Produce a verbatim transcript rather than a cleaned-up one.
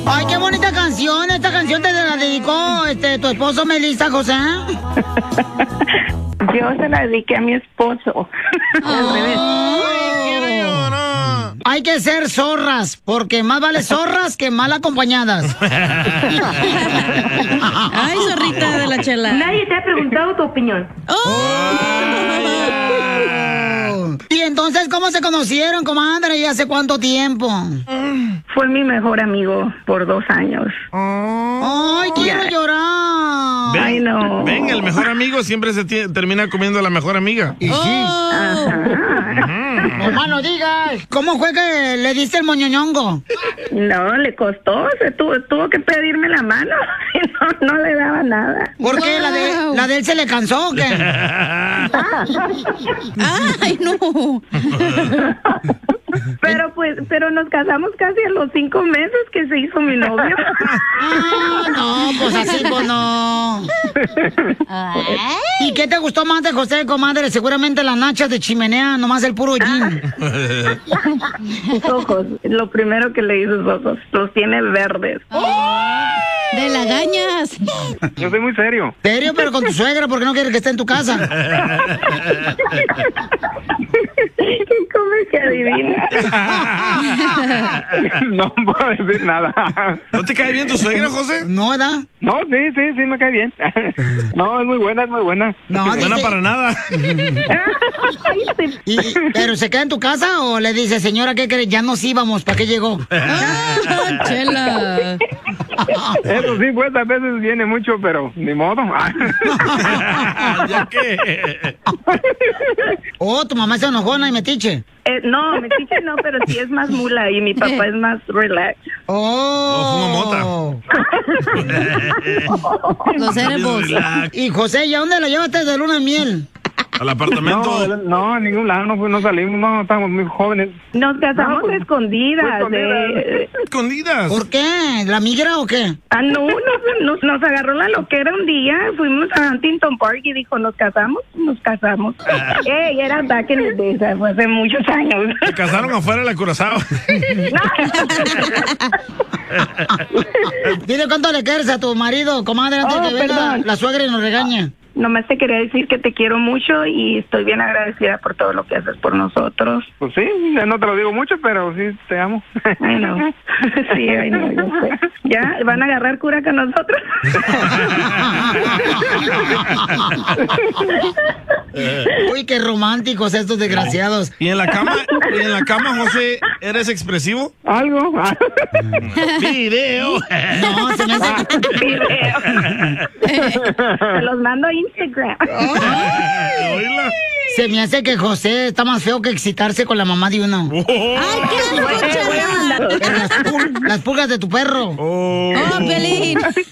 Ay, qué bonita canción. Esta canción te la dedicó este, tu esposo, Melissa, José. Yo se la dediqué a mi esposo. Al revés. Hay que ser zorras, porque más vale zorras que mal acompañadas. Ay, zorrita de la Chela. Nadie te ha preguntado tu opinión. Oh. Y entonces, ¿cómo se conocieron, comadre? ¿Y hace cuánto tiempo? Fue mi mejor amigo por dos años. Ay, quiero llorar. Ven, Ay, no. ven, el mejor amigo siempre se tie- termina comiendo a la mejor amiga. Y sí. Mamá, no digas. ¿Cómo fue que le diste el moñoñongo? No, le costó, se tuvo, tuvo que pedirme la mano. No, no le daba nada. ¿Por qué? ¿La de, ¿La de él se le cansó o qué? Ay, no. Pero pues, pero nos casamos casi a los cinco meses que se hizo mi novio. Ah, no, pues así, pues no. ¿Y qué te gustó más de José, comadre? Seguramente las nachas de chimenea, nomás el puro jean. Sus ojos, lo primero que le hizo sus ojos, los tiene verdes. De lagañas. Yo soy muy serio. ¿Serio? Pero con tu suegra, porque no quieres que esté en tu casa. ¿Cómo es que adivina? No puedo decir nada. ¿No te cae bien tu suegra, José? No, ¿verdad? No, sí, sí, sí, me cae bien. No, es muy buena, es muy buena. No, Buena dice- para nada. Y- ¿Pero se queda en tu casa o le dice, señora, qué crees? Ya nos íbamos, ¿para qué llegó? Ah, Chela. Eso sí, pues a veces viene mucho, pero ni modo. ¿Ya qué? Oh, tu mamá es enojona y metiche. Eh, no, me dice no, pero sí es más mula y mi papá es más relax. Oh. Los cerebros. Y José, ¿y a dónde la llevaste de luna de miel? Al apartamento. No, no, a ningún lado, no, no salimos, no, estamos muy jóvenes. Nos casamos No, pues, escondidas. pues, escondidas. eh, Escondidas. ¿Por qué? ¿La migra o qué? Ah, no, nos, nos, nos agarró la loquera un día, fuimos a Huntington Park y dijo, ¿nos casamos? Nos casamos. Ey, era back in the days, fue hace muchos años. Se casaron afuera de la Curazao. Dile cuánto le quieres a tu marido, comadre, antes Oh, que venga perdón. la suegra y nos regañe. Nomás te quería decir que te quiero mucho y estoy bien agradecida por todo lo que haces por nosotros. Pues sí, no te lo digo mucho, pero sí te amo. Ay, no. Sí, ay, no, yo sé. ¿Ya? ¿Van a agarrar cura con nosotros? Uy, qué románticos estos desgraciados. ¿Y en la cama, y en la cama, José, eres expresivo? Algo. Video. No, se me hace... Video. Te los mando a Instagram. Oíla. Se me hace que José está más feo que excitarse con la mamá de uno. Ay, qué asco, Chela. Las, pul- las pulgas de tu perro. Oh. Oh, Pelín.